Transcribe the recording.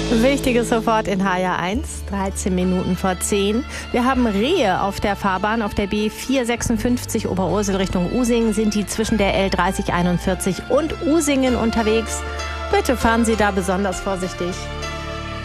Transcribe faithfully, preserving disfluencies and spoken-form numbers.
Wichtiges sofort in H R eins, dreizehn Minuten vor zehn. Wir haben Rehe auf der Fahrbahn. Auf der B vier sechsundfünfzig Oberursel Richtung Usingen sind die zwischen der L dreißig einundvierzig und Usingen unterwegs. Bitte fahren Sie da besonders vorsichtig.